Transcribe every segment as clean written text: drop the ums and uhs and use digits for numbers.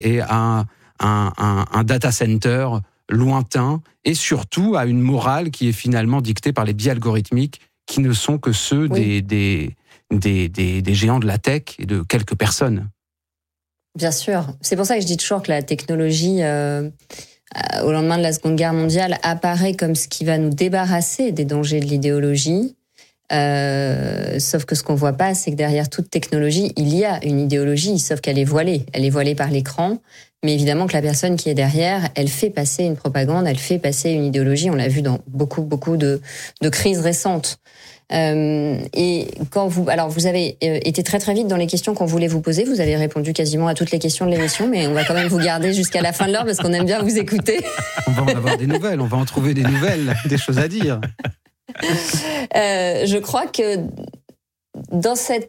et à un data center lointain, et surtout à une morale qui est finalement dictée par les biais algorithmiques qui ne sont que ceux des géants de la tech et de quelques personnes. Bien sûr. C'est pour ça que je dis toujours que la technologie, au lendemain de la Seconde Guerre mondiale, apparaît comme ce qui va nous débarrasser des dangers de l'idéologie. Sauf que ce qu'on voit pas, c'est que derrière toute technologie, il y a une idéologie, sauf qu'elle est voilée. Elle est voilée par l'écran. Mais évidemment que la personne qui est derrière, elle fait passer une propagande, elle fait passer une idéologie. On l'a vu dans beaucoup de crises récentes. Et quand vous avez été très vite dans les questions qu'on voulait vous poser. Vous avez répondu quasiment à toutes les questions de l'émission, mais on va quand même vous garder jusqu'à la fin de l'heure parce qu'on aime bien vous écouter. On va en avoir des nouvelles, on va en trouver des nouvelles, des choses à dire. Je crois que dans ce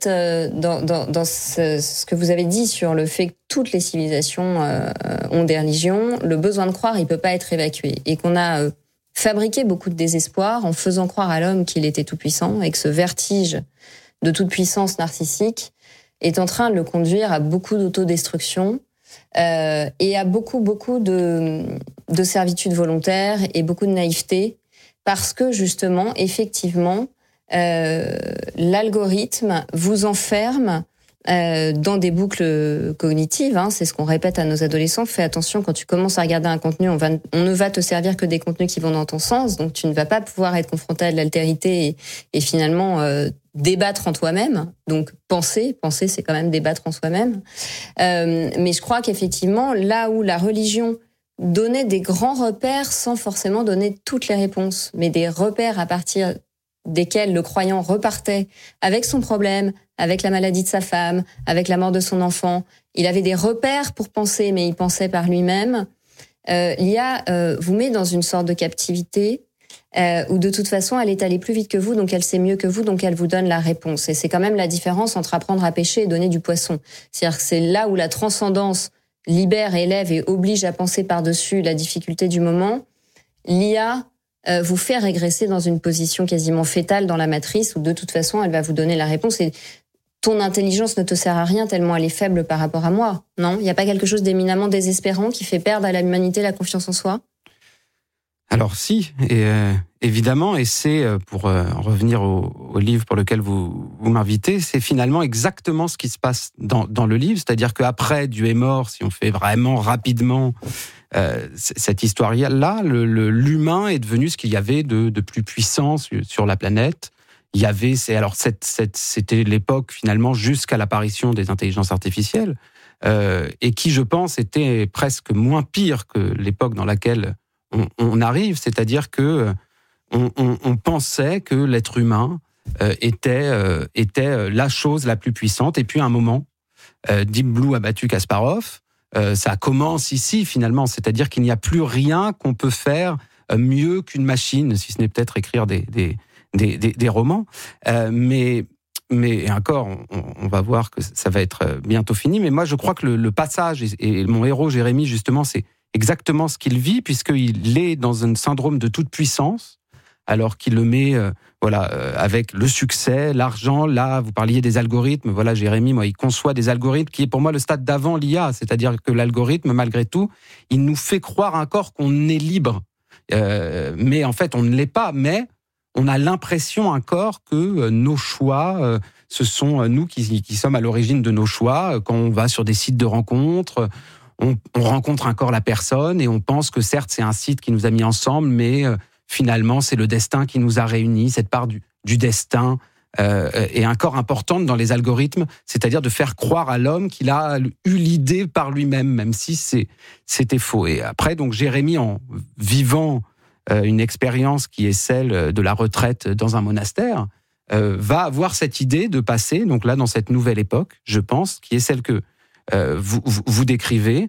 que vous avez dit sur le fait que toutes les civilisations ont des religions, le besoin de croire, il peut pas être évacué, et qu'on a fabriqué beaucoup de désespoir en faisant croire à l'homme qu'il était tout puissant, et que ce vertige de toute puissance narcissique est en train de le conduire à beaucoup d'autodestruction et à beaucoup de servitude volontaire et beaucoup de naïveté, parce que justement, effectivement, l'algorithme vous enferme dans des boucles cognitives. C'est ce qu'on répète à nos adolescents. Fais attention, quand tu commences à regarder un contenu, on ne va te servir que des contenus qui vont dans ton sens, donc tu ne vas pas pouvoir être confronté à de l'altérité et finalement débattre en toi-même. Donc penser, c'est quand même débattre en soi-même. Mais je crois qu'effectivement, là où la religion donnait des grands repères sans forcément donner toutes les réponses, mais des repères à partir desquels le croyant repartait avec son problème, avec la maladie de sa femme, avec la mort de son enfant. Il avait des repères pour penser, mais il pensait par lui-même. L'IA vous met dans une sorte de captivité où de toute façon elle est allée plus vite que vous, donc elle sait mieux que vous, donc elle vous donne la réponse. Et c'est quand même la différence entre apprendre à pêcher et donner du poisson. C'est-à-dire que c'est là où la transcendance libère, élève et oblige à penser par-dessus la difficulté du moment. L'IA vous fait régresser dans une position quasiment fétale dans la matrice, où de toute façon elle va vous donner la réponse, et ton intelligence ne te sert à rien tellement elle est faible par rapport à moi. Non, il n'y a pas quelque chose d'éminemment désespérant qui fait perdre à l'humanité la confiance en soi? Alors si, et évidemment, et c'est, pour en revenir au livre pour lequel vous m'invitez, c'est finalement exactement ce qui se passe dans le livre, c'est-à-dire qu'après Dieu est mort, si on fait vraiment rapidement cette histoire-là, l'humain est devenu ce qu'il y avait de plus puissant sur la planète. Il y avait, c'était l'époque finalement jusqu'à l'apparition des intelligences artificielles, et qui, je pense, était presque moins pire que l'époque dans laquelle on arrive, c'est-à-dire que on pensait que l'être humain était la chose la plus puissante. Et puis à un moment, Deep Blue a battu Kasparov. Ça commence ici finalement, c'est-à-dire qu'il n'y a plus rien qu'on peut faire mieux qu'une machine, si ce n'est peut-être écrire des romans. Mais encore, on va voir que ça va être bientôt fini. Mais moi, je crois que le passage, et mon héros Jérémie, justement, c'est exactement ce qu'il vit, puisqu'il est dans un syndrome de toute puissance, alors qu'il le met avec le succès, l'argent. Là, vous parliez des algorithmes. Voilà, Jérémie, il conçoit des algorithmes qui est pour moi le stade d'avant l'IA, c'est-à-dire que l'algorithme, malgré tout, il nous fait croire encore qu'on est libre. Mais en fait, on ne l'est pas, mais on a l'impression encore que nos choix, ce sont nous qui sommes à l'origine de nos choix. Quand on va sur des sites de rencontres, on rencontre encore la personne et on pense que certes c'est un site qui nous a mis ensemble, mais finalement c'est le destin qui nous a réunis. Cette part du destin est encore importante dans les algorithmes, c'est-à-dire de faire croire à l'homme qu'il a eu l'idée par lui-même, même si c'était faux. Et après, donc Jérémie, en vivant une expérience qui est celle de la retraite dans un monastère, va avoir cette idée de passer, donc là dans cette nouvelle époque, je pense, qui est celle que vous décrivez,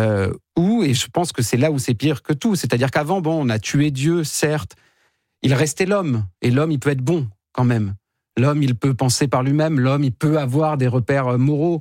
et je pense que c'est là où c'est pire que tout, c'est-à-dire qu'avant, on a tué Dieu, certes, il restait l'homme, et l'homme, il peut être bon quand même. L'homme, il peut penser par lui-même, l'homme, il peut avoir des repères moraux,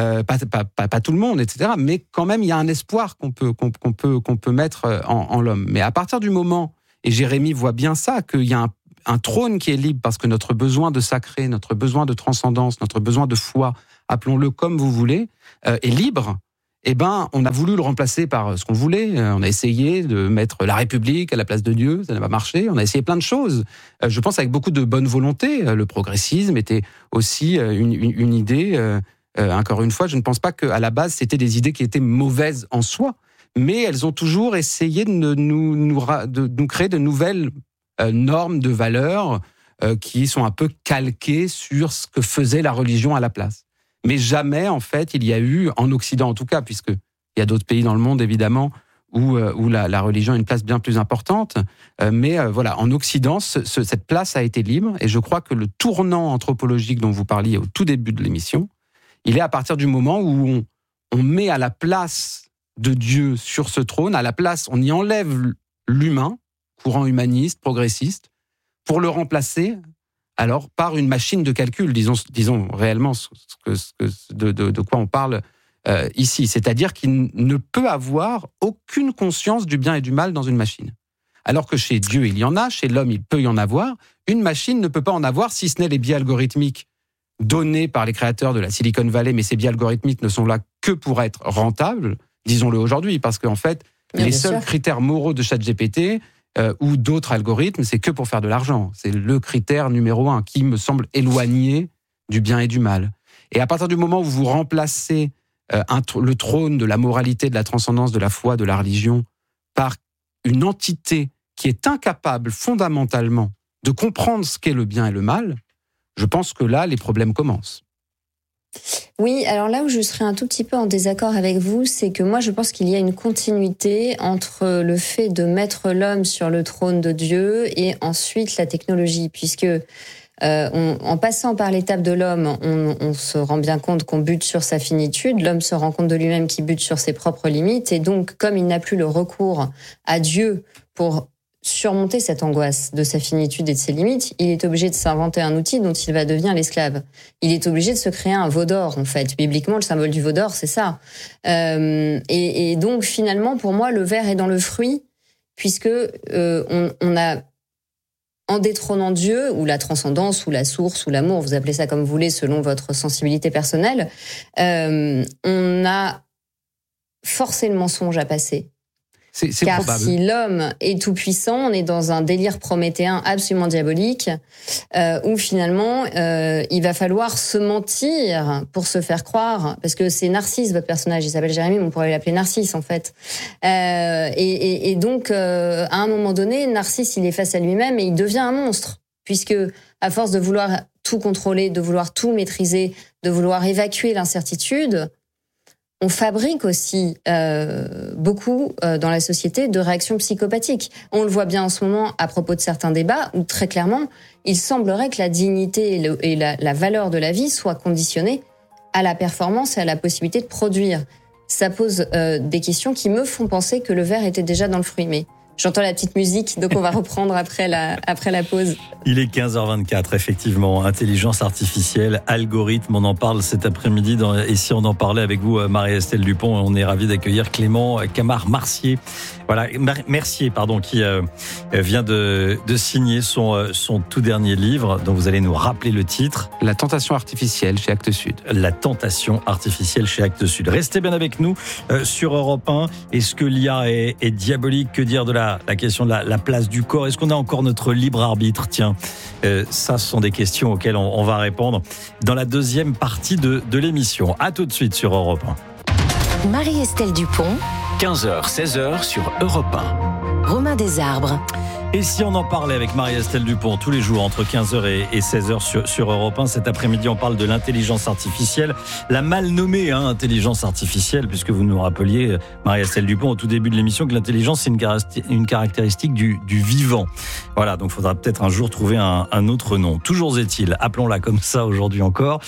pas tout le monde, etc. Mais quand même, il y a un espoir qu'on peut mettre en l'homme. Mais à partir du moment, et Jérémie voit bien ça, qu'il y a un trône qui est libre, parce que notre besoin de sacré, notre besoin de transcendance, notre besoin de foi, appelons-le comme vous voulez, est libre. on a voulu le remplacer par ce qu'on voulait. On a essayé de mettre la République à la place de Dieu, ça n'a pas marché. On a essayé plein de choses. Je pense avec beaucoup de bonne volonté. Le progressisme était aussi une idée. Encore une fois, je ne pense pas qu'à la base, c'était des idées qui étaient mauvaises en soi, mais elles ont toujours essayé de nous créer de nouvelles normes de valeurs qui sont un peu calquées sur ce que faisait la religion à la place. Mais jamais, en fait, il y a eu, en Occident en tout cas, puisqu'il y a d'autres pays dans le monde, évidemment, où la religion a une place bien plus importante. Mais voilà, en Occident, cette place a été libre. Et je crois que le tournant anthropologique dont vous parliez au tout début de l'émission, il est à partir du moment où on met à la place de Dieu sur ce trône, à la place, on y enlève l'humain, courant humaniste, progressiste, pour le remplacer alors par une machine de calcul, disons réellement de quoi on parle ici. C'est-à-dire qu'il ne peut avoir aucune conscience du bien et du mal dans une machine. Alors que chez Dieu, il y en a, chez l'homme, il peut y en avoir. Une machine ne peut pas en avoir, si ce n'est les biais algorithmiques donnés par les créateurs de la Silicon Valley, mais ces biais algorithmiques ne sont là que pour être rentables, disons-le aujourd'hui, parce qu'en fait, les seuls critères moraux de ChatGPT ou d'autres algorithmes, c'est que pour faire de l'argent. C'est le critère numéro 1 qui me semble éloigné du bien et du mal. Et à partir du moment où vous remplacez le trône de la moralité, de la transcendance, de la foi, de la religion, par une entité qui est incapable fondamentalement de comprendre ce qu'est le bien et le mal, je pense que là, les problèmes commencent. Oui, alors là où je serais un tout petit peu en désaccord avec vous, c'est que moi je pense qu'il y a une continuité entre le fait de mettre l'homme sur le trône de Dieu et ensuite la technologie, puisque en passant par l'étape de l'homme, on se rend bien compte qu'on bute sur sa finitude, l'homme se rend compte de lui-même qu'il bute sur ses propres limites, et donc comme il n'a plus le recours à Dieu pour surmonter cette angoisse de sa finitude et de ses limites, il est obligé de s'inventer un outil dont il va devenir l'esclave. Il est obligé de se créer un veau d'or, en fait. Bibliquement, le symbole du veau d'or, c'est ça. Et donc, finalement, pour moi, le ver est dans le fruit, puisque on a, en détrônant Dieu, ou la transcendance, ou la source, ou l'amour, vous appelez ça comme vous voulez, selon votre sensibilité personnelle, on a forcé le mensonge à passer. Car probable. Si l'homme est tout puissant, on est dans un délire prométhéen absolument diabolique, où finalement il va falloir se mentir pour se faire croire, parce que c'est Narcisse votre personnage, il s'appelle Jérémie, mais on pourrait l'appeler Narcisse en fait. Et donc à un moment donné, Narcisse il est face à lui-même et il devient un monstre, puisque à force de vouloir tout contrôler, de vouloir tout maîtriser, de vouloir évacuer l'incertitude, on fabrique aussi beaucoup dans la société de réactions psychopathiques. On le voit bien en ce moment à propos de certains débats où très clairement, il semblerait que la dignité et la valeur de la vie soient conditionnées à la performance et à la possibilité de produire. Ça pose des questions qui me font penser que le ver était déjà dans le fruit. Mais j'entends la petite musique, donc on va reprendre après la pause. Il est 15h24, effectivement. Intelligence artificielle, algorithme, on en parle cet après-midi. Et si on en parlait avec vous, Marie-Estelle Dupont, on est ravis d'accueillir Clément Camard-Mercier. Voilà, Mercier, qui vient de signer son tout dernier livre, dont vous allez nous rappeler le titre. La tentation artificielle chez Actes Sud. La tentation artificielle chez Actes Sud. Restez bien avec nous sur Europe 1. Est-ce que l'IA est diabolique? Que dire de la question de la place du corps? Est-ce qu'on a encore notre libre arbitre? Tiens, ça, ce sont des questions auxquelles on va répondre dans la deuxième partie de l'émission. À tout de suite sur Europe 1. Marie-Estelle Dupont. 15h, 16h sur Europe 1. Romain Desarbres. Et si on en parlait avec Marie-Estelle Dupont tous les jours entre 15h et 16h sur Europe 1, cet après-midi on parle de l'intelligence artificielle, la mal nommée intelligence artificielle, puisque vous nous rappeliez, Marie-Estelle Dupont, au tout début de l'émission, que l'intelligence c'est une caractéristique du vivant. Voilà, donc il faudra peut-être un jour trouver un autre nom. Toujours est-il, appelons-la comme ça aujourd'hui encore,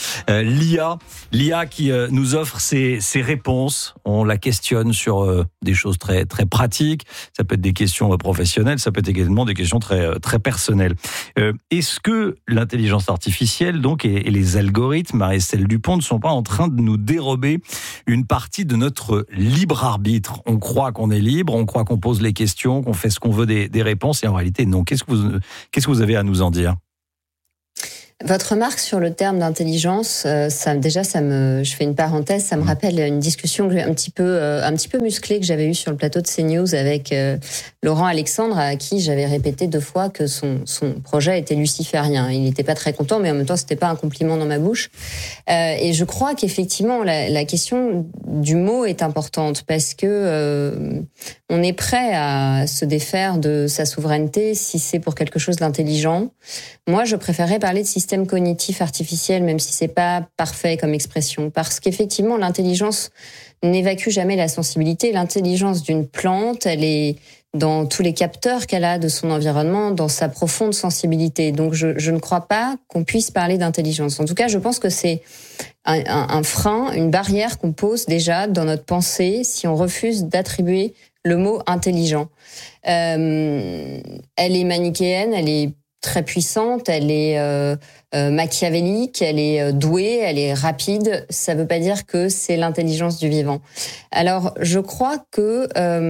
l'IA qui nous offre ses réponses. On la questionne sur des choses très, très pratiques, ça peut être des questions professionnelles, ça peut être également des questions très, très personnelles. Est-ce que l'intelligence artificielle donc, et les algorithmes, Marie-Estelle Dupont, ne sont pas en train de nous dérober une partie de notre libre arbitre? On croit qu'on est libre, on croit qu'on pose les questions, qu'on fait ce qu'on veut des réponses, et en réalité, non. Qu'est-ce que vous avez à nous en dire? Votre remarque sur le terme d'intelligence, je fais une parenthèse, ça me rappelle une discussion un petit peu musclée que j'avais eue sur le plateau de CNews avec Laurent Alexandre, à qui j'avais répété 2 fois que son projet était luciférien. Il n'était pas très content, mais en même temps, c'était pas un compliment dans ma bouche. Et je crois qu'effectivement, la question du mot est importante parce que on est prêt à se défaire de sa souveraineté si c'est pour quelque chose d'intelligent. Moi, je préférerais parler de système cognitif artificiel, même si c'est pas parfait comme expression, parce qu'effectivement, l'intelligence n'évacue jamais la sensibilité. L'intelligence d'une plante, elle est dans tous les capteurs qu'elle a de son environnement, dans sa profonde sensibilité. Donc, je ne crois pas qu'on puisse parler d'intelligence. En tout cas, je pense que c'est un frein, une barrière qu'on pose déjà dans notre pensée si on refuse d'attribuer le mot intelligent. Elle est manichéenne, elle est très puissante, elle est machiavélique, elle est douée, elle est rapide. Ça veut pas dire que c'est l'intelligence du vivant. Alors, je crois que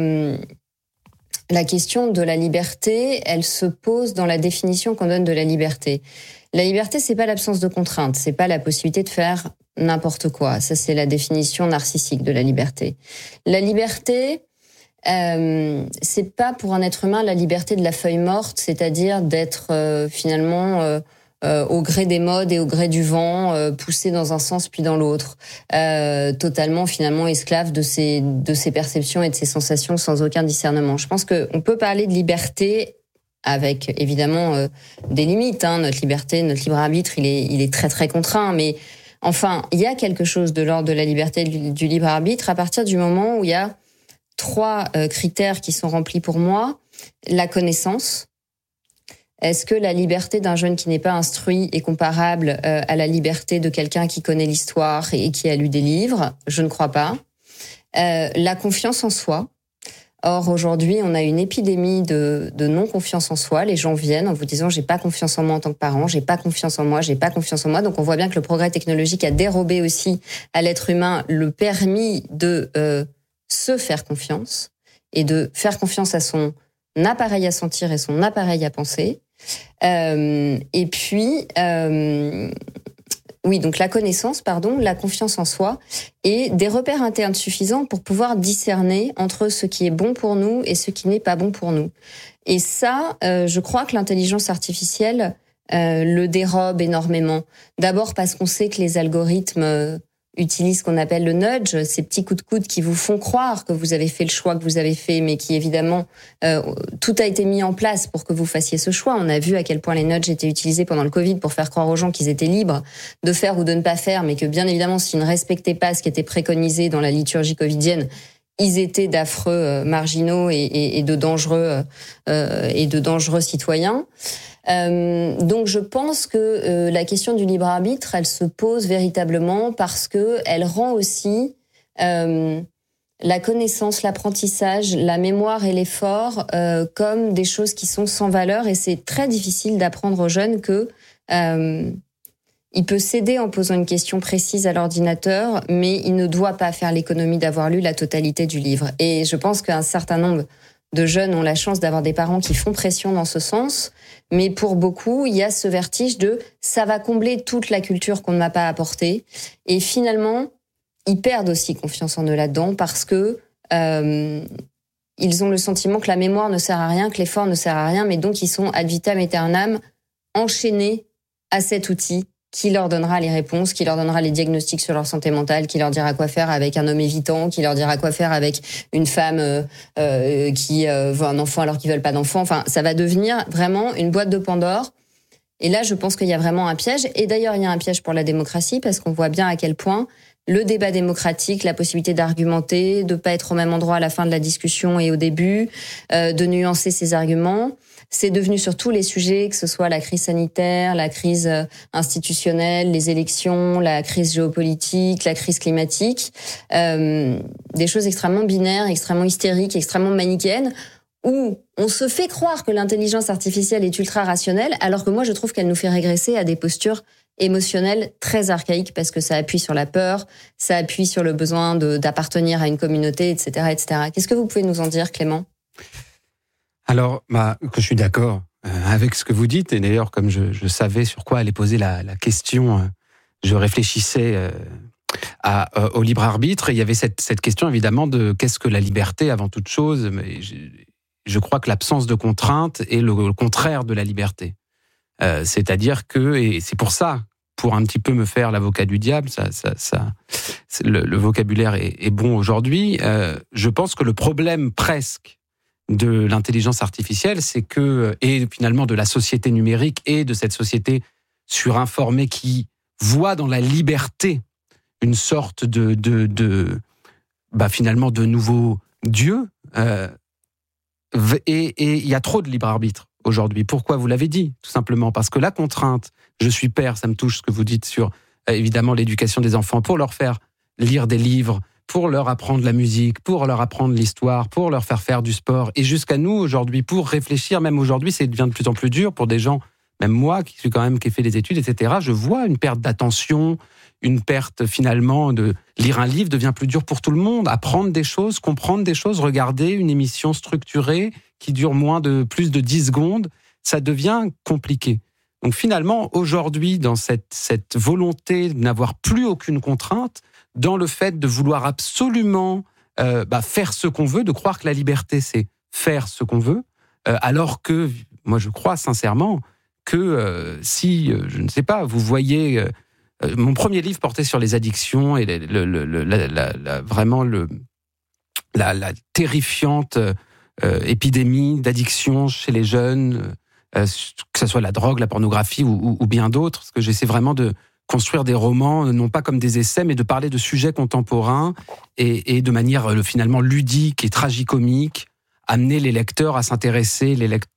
la question de la liberté, elle se pose dans la définition qu'on donne de la liberté. La liberté, c'est pas l'absence de contraintes, c'est pas la possibilité de faire n'importe quoi. Ça, c'est la définition narcissique de la liberté. La liberté, c'est pas pour un être humain la liberté de la feuille morte, c'est-à-dire d'être finalement au gré des modes et au gré du vent, poussé dans un sens puis dans l'autre, totalement finalement esclave de ses perceptions et de ses sensations sans aucun discernement. Je pense qu'on peut parler de liberté avec évidemment des limites. Notre liberté, notre libre arbitre, il est très très contraint, mais enfin il y a quelque chose de l'ordre de la liberté du libre arbitre à partir du moment où il y a 3 critères qui sont remplis pour moi. La connaissance. Est-ce que la liberté d'un jeune qui n'est pas instruit est comparable à la liberté de quelqu'un qui connaît l'histoire et qui a lu des livres ? Je ne crois pas. La confiance en soi. Or, aujourd'hui, on a une épidémie de non-confiance en soi. Les gens viennent en vous disant « j'ai pas confiance en moi en tant que parent, j'ai pas confiance en moi, j'ai pas confiance en moi ». Donc, on voit bien que le progrès technologique a dérobé aussi à l'être humain le permis de se faire confiance et de faire confiance à son appareil à sentir et son appareil à penser. Et puis, donc la connaissance, la confiance en soi et des repères internes suffisants pour pouvoir discerner entre ce qui est bon pour nous et ce qui n'est pas bon pour nous. Et ça, je crois que l'intelligence artificielle le dérobe énormément. D'abord parce qu'on sait que les algorithmes utilisent ce qu'on appelle le nudge, ces petits coups de coude qui vous font croire que vous avez fait le choix que vous avez fait, mais qui évidemment, tout a été mis en place pour que vous fassiez ce choix. On a vu à quel point les nudges étaient utilisés pendant le Covid pour faire croire aux gens qu'ils étaient libres de faire ou de ne pas faire, mais que bien évidemment, s'ils ne respectaient pas ce qui était préconisé dans la liturgie covidienne, ils étaient d'affreux marginaux et de dangereux citoyens. Donc je pense que la question du libre arbitre, elle se pose véritablement parce que elle rend aussi la connaissance, l'apprentissage, la mémoire et l'effort comme des choses qui sont sans valeur, et c'est très difficile d'apprendre aux jeunes que il peut s'aider en posant une question précise à l'ordinateur, mais il ne doit pas faire l'économie d'avoir lu la totalité du livre. Et je pense qu'un certain nombre de jeunes ont la chance d'avoir des parents qui font pression dans ce sens, mais pour beaucoup, il y a ce vertige de « ça va combler toute la culture qu'on ne m'a pas apportée ». Et finalement, ils perdent aussi confiance en eux là-dedans parce que ils ont le sentiment que la mémoire ne sert à rien, que l'effort ne sert à rien, mais donc ils sont ad vitam aeternam enchaînés à cet outil qui leur donnera les réponses, qui leur donnera les diagnostics sur leur santé mentale, qui leur dira quoi faire avec un homme évitant, qui leur dira quoi faire avec une femme qui veut un enfant alors qu'ils veulent pas d'enfant. Enfin, ça va devenir vraiment une boîte de Pandore. Et là, je pense qu'il y a vraiment un piège. Et d'ailleurs, il y a un piège pour la démocratie parce qu'on voit bien à quel point le débat démocratique, la possibilité d'argumenter, de pas être au même endroit à la fin de la discussion et au début, de nuancer ses arguments, c'est devenu sur tous les sujets, que ce soit la crise sanitaire, la crise institutionnelle, les élections, la crise géopolitique, la crise climatique, des choses extrêmement binaires, extrêmement hystériques, extrêmement manichéennes, où on se fait croire que l'intelligence artificielle est ultra rationnelle, alors que moi je trouve qu'elle nous fait régresser à des postures émotionnelles très archaïques parce que ça appuie sur la peur, ça appuie sur le besoin d'appartenir à une communauté, etc., etc. Qu'est-ce que vous pouvez nous en dire, Clément ? Alors, que je suis d'accord. avec ce que vous dites, et d'ailleurs, comme je savais sur quoi allait poser la question, je réfléchissais au libre arbitre, et il y avait cette question évidemment de qu'est-ce que la liberté avant toute chose. Mais je crois que l'absence de contrainte est le contraire de la liberté. C'est-à-dire que, et c'est pour ça, pour un petit peu me faire l'avocat du diable, le vocabulaire est bon aujourd'hui. Je pense que le problème presque de l'intelligence artificielle, c'est que, et finalement de la société numérique et de cette société surinformée qui voit dans la liberté une sorte finalement de nouveau Dieu, et il y a trop de libre arbitre aujourd'hui. Pourquoi ? Vous l'avez dit, tout simplement parce que la contrainte, je suis père, ça me touche ce que vous dites sur évidemment l'éducation des enfants, pour leur faire lire des livres, pour leur apprendre la musique, pour leur apprendre l'histoire, pour leur faire du sport, et jusqu'à nous aujourd'hui, pour réfléchir, même aujourd'hui, ça devient de plus en plus dur pour des gens, même moi qui ai fait des études, etc. Je vois une perte d'attention, une perte finalement de lire un livre devient plus dur pour tout le monde, apprendre des choses, comprendre des choses, regarder une émission structurée qui dure plus de 10 secondes, ça devient compliqué. Donc finalement, aujourd'hui, dans cette volonté de n'avoir plus aucune contrainte, dans le fait de vouloir absolument faire ce qu'on veut, de croire que la liberté, c'est faire ce qu'on veut, alors que, moi je crois sincèrement que si, je ne sais pas, vous voyez... mon premier livre portait sur les addictions et vraiment la terrifiante épidémie d'addiction chez les jeunes, que ce soit la drogue, la pornographie ou bien d'autres, parce que j'essaie vraiment de construire des romans, non pas comme des essais, mais de parler de sujets contemporains et de manière finalement ludique et tragicomique, amener les lecteurs à s'intéresser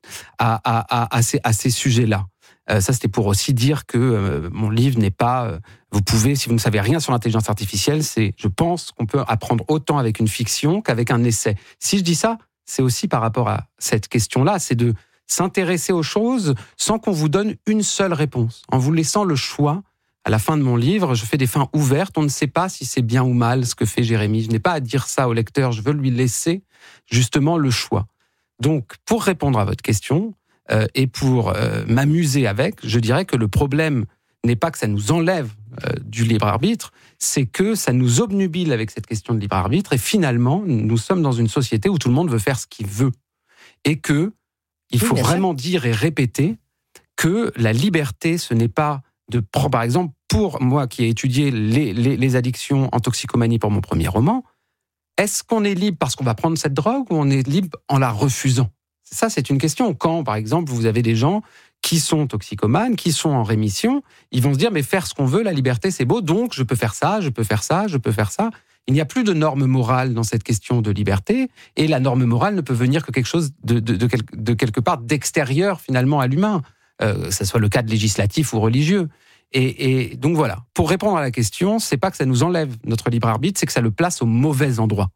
à ces sujets-là. Ça, c'était pour aussi dire que mon livre n'est pas... vous pouvez, si vous ne savez rien sur l'intelligence artificielle, je pense qu'on peut apprendre autant avec une fiction qu'avec un essai. Si je dis ça, c'est aussi par rapport à cette question-là, c'est de s'intéresser aux choses sans qu'on vous donne une seule réponse, en vous laissant le choix. À la fin de mon livre, je fais des fins ouvertes, on ne sait pas si c'est bien ou mal ce que fait Jérémy. Je n'ai pas à dire ça au lecteur, je veux lui laisser justement le choix. Donc, pour répondre à votre question... et pour m'amuser avec, je dirais que le problème n'est pas que ça nous enlève du libre arbitre, c'est que ça nous obnubile avec cette question de libre arbitre, et finalement, nous sommes dans une société où tout le monde veut faire ce qu'il veut. Et que il faut vraiment dire et répéter que la liberté, ce n'est pas par exemple, pour moi qui ai étudié les addictions en toxicomanie pour mon premier roman, est-ce qu'on est libre parce qu'on va prendre cette drogue ou on est libre en la refusant ? Ça, c'est une question. Quand, par exemple, vous avez des gens qui sont toxicomanes, qui sont en rémission, ils vont se dire, mais faire ce qu'on veut, la liberté, c'est beau, donc je peux faire ça, je peux faire ça, je peux faire ça. Il n'y a plus de norme morale dans cette question de liberté, et la norme morale ne peut venir que quelque chose de quelque part d'extérieur, finalement, à l'humain, que ce soit le cadre législatif ou religieux. Et donc voilà, pour répondre à la question, c'est pas que ça nous enlève notre libre arbitre, c'est que ça le place au mauvais endroit.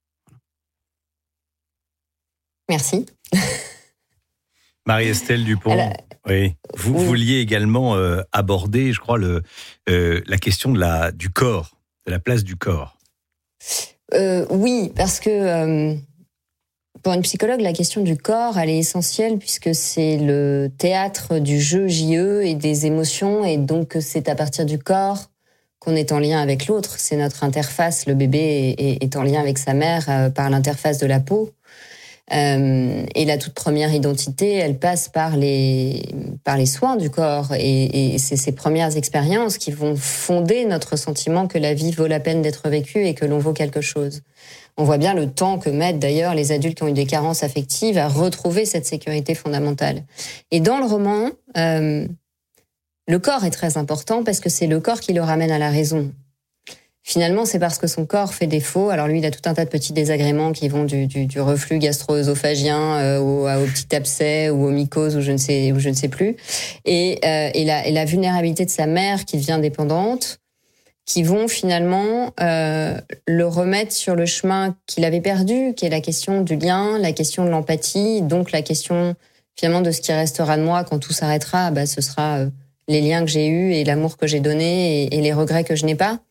Merci. Marie-Estelle Dupont, oui. Vous vouliez également aborder, je crois, la question du corps, de la place du corps. Oui, parce que pour une psychologue, la question du corps, elle est essentielle puisque c'est le théâtre du jeu JE et des émotions, et donc c'est à partir du corps qu'on est en lien avec l'autre. C'est notre interface. Le bébé est en lien avec sa mère par l'interface de la peau. Et la toute première identité, elle passe par les soins du corps, et c'est ces premières expériences qui vont fonder notre sentiment que la vie vaut la peine d'être vécue et que l'on vaut quelque chose. On voit bien le temps que mettent d'ailleurs les adultes qui ont eu des carences affectives à retrouver cette sécurité fondamentale. Et dans le roman, le corps est très important parce que c'est le corps qui le ramène à la raison. Finalement, c'est parce que son corps fait défaut. Alors lui, il a tout un tas de petits désagréments qui vont du reflux gastro-œsophagien au petit abcès ou aux mycoses ou je ne sais plus. Et la vulnérabilité de sa mère qui devient dépendante, qui vont finalement le remettre sur le chemin qu'il avait perdu, qui est la question du lien, la question de l'empathie, donc la question finalement de ce qui restera de moi quand tout s'arrêtera. Ce sera les liens que j'ai eus et l'amour que j'ai donné et les regrets que je n'ai pas.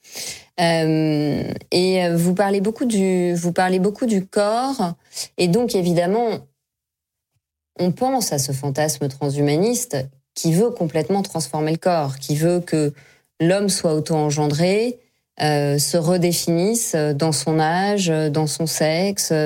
Et vous parlez beaucoup du corps, et donc évidemment on pense à ce fantasme transhumaniste qui veut complètement transformer le corps, qui veut que l'homme soit auto-engendré, se redéfinisse dans son âge, dans son sexe,